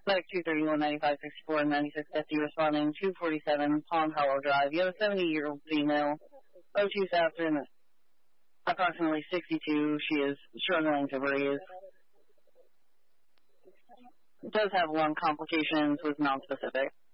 Medic 231, 95, 64, and 9650 responding 247 Pond Hollow Drive. You have a 70-year-old female, O2 Saffron, approximately 62. She is struggling to breathe. Does have lung complications, was non-specific.